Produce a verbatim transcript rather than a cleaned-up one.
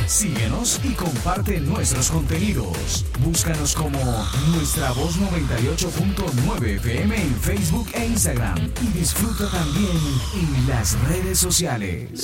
Síguenos y comparte nuestros contenidos. Búscanos como Nuestra Voz noventa y ocho punto nueve F M en Facebook e Instagram. Y disfruta también en las redes sociales.